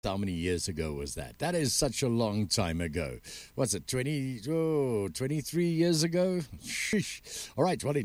How many years ago was that? That is such a long time ago. What's it, 23 years ago? Sheesh. All right, well, in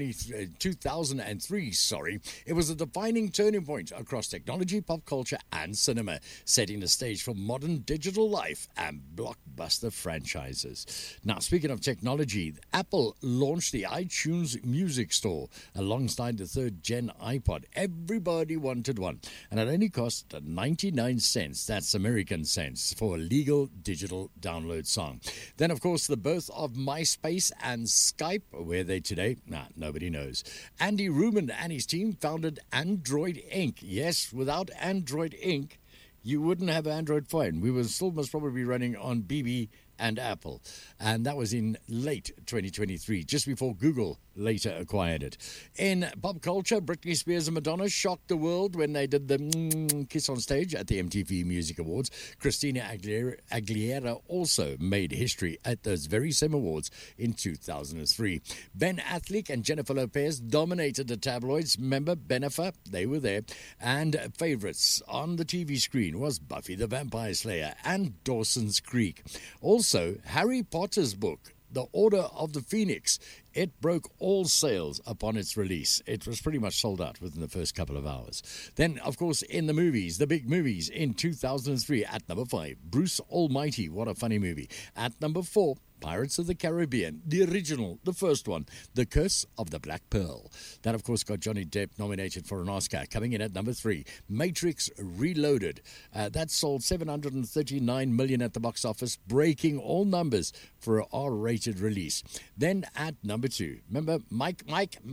2003, sorry, it was a defining turning point across technology, pop culture, and cinema, setting the stage for modern digital life and blockbuster franchises. Now, speaking of technology, Apple launched the iTunes Music Store alongside the third-gen iPod. Everybody wanted one, and it only cost 99 cents. That's American cents for a legal digital download song. Then, of course, the birth of MySpace and Skype. Where are they today? Nobody knows. Andy Rubin and his team founded Android Inc. Yes, without Android Inc., you wouldn't have an Android phone. We would still most probably be running on BB and Apple. And that was in late 2023, just before Google later acquired it. In pop culture, Britney Spears and Madonna shocked the world when they did the kiss on stage at the MTV Music Awards. Christina Aguilera also made history at those very same awards in 2003. Ben Affleck and Jennifer Lopez dominated the tabloids. Remember, Bennifer? They were there. And favorites on the TV screen was Buffy the Vampire Slayer and Dawson's Creek. Also, Harry Potter's book, The Order of the Phoenix, it broke all sales upon its release. It was pretty much sold out within the first couple of hours. Then, of course, in the movies, the big movies, in 2003, at number 5, Bruce Almighty, what a funny movie. At number 4, Pirates of the Caribbean, the original, the first one, The Curse of the Black Pearl. That, of course, got Johnny Depp nominated for an Oscar. Coming in at number 3, Matrix Reloaded. That sold $739 million at the box office, breaking all numbers for an R-rated release. Then at number 2, remember Mike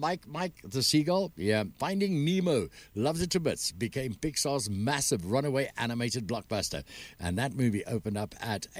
the Seagull? Yeah, Finding Nemo, loved it to bits, became Pixar's massive runaway animated blockbuster. And that movie opened up at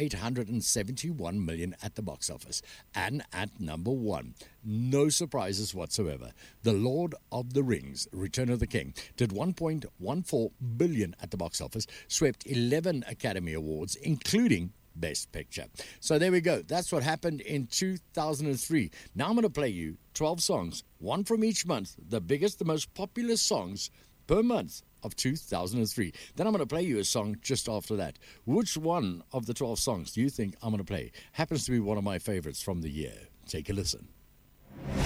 $871 million at the box office. And at number 1, no surprises whatsoever, The Lord of the Rings, Return of the King, did $1.14 billion at the box office, swept 11 Academy Awards, including Best Picture. So there we go. That's what happened in 2003. Now I'm going to play you 12 songs, one from each month, the biggest, the most popular songs per month of 2003. Then I'm going to play you a song just after that. Which one of the 12 songs do you think I'm going to play? Happens to be one of my favorites from the year. Take a listen.